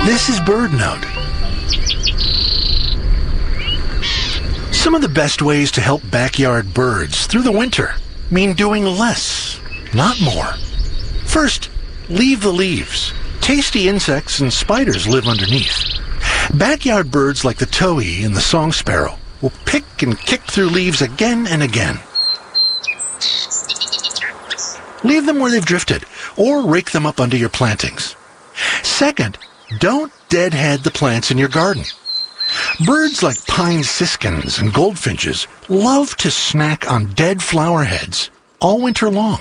This is BirdNote. Some of the best ways to help backyard birds through the winter mean doing less, not more. First, leave the leaves. Tasty insects and spiders live underneath. Backyard birds like the towhee and the song sparrow will pick and kick through leaves again and again. Leave them where they've drifted, or rake them up under your plantings. Second, don't deadhead the plants in your garden. Birds like pine siskins and goldfinches love to snack on dead flower heads all winter long.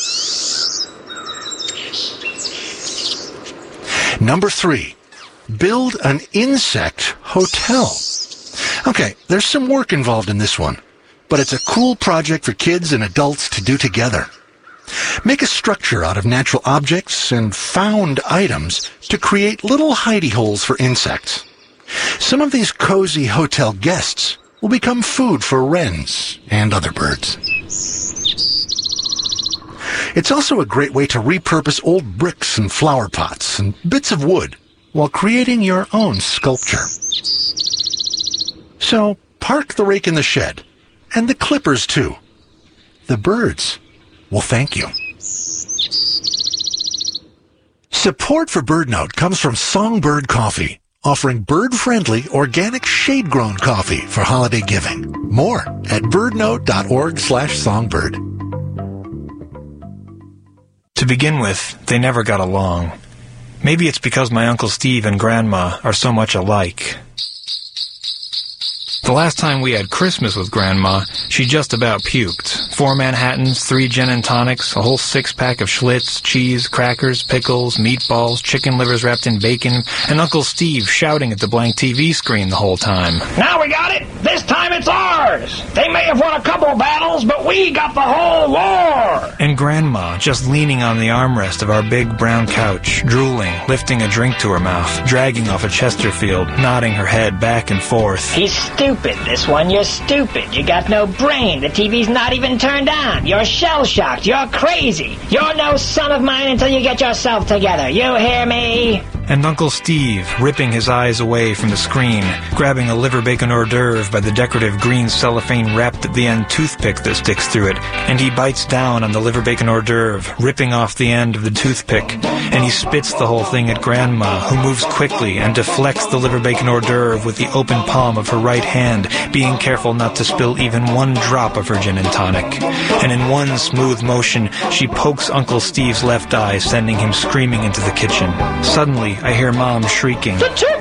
Number 3, build an insect hotel. Okay, there's some work involved in this one, but it's a cool project for kids and adults to do together. Make a structure out of natural objects and found items to create little hidey holes for insects. Some of these cozy hotel guests will become food for wrens and other birds. It's also a great way to repurpose old bricks and flower pots and bits of wood while creating your own sculpture. So park the rake in the shed, and the clippers too. The birds will thank you. Support for BirdNote comes from Songbird Coffee, offering bird-friendly, organic, shade-grown coffee for holiday giving. More at birdnote.org/songbird. To begin with, they never got along. Maybe it's because my Uncle Steve and Grandma are so much alike. The last time we had Christmas with Grandma, she just about puked. 4 Manhattans, 3 gin and tonics, a whole 6-pack of Schlitz, cheese, crackers, pickles, meatballs, chicken livers wrapped in bacon, and Uncle Steve shouting at the blank TV screen the whole time. Now we got it! This time it's ours! They may have won a couple battles, but we got the whole war! And Grandma just leaning on the armrest of our big brown couch, drooling, lifting a drink to her mouth, dragging off a Chesterfield, nodding her head back and forth. He's stupid, this one. You're stupid. You got no brain. The TV's not even turned on. You're shell-shocked. You're crazy. You're no son of mine until you get yourself together. You hear me? And Uncle Steve, ripping his eyes away from the screen, grabbing a liver bacon hors d'oeuvre by the decorative green cellophane wrapped at the end toothpick that sticks through it, and he bites down on the liver bacon hors d'oeuvre, ripping off the end of the toothpick, and he spits the whole thing at Grandma, who moves quickly and deflects the liver bacon hors d'oeuvre with the open palm of her right hand, being careful not to spill even one drop of her gin and tonic. And in one smooth motion, she pokes Uncle Steve's left eye, sending him screaming into the kitchen. Suddenly, I hear Mom shrieking.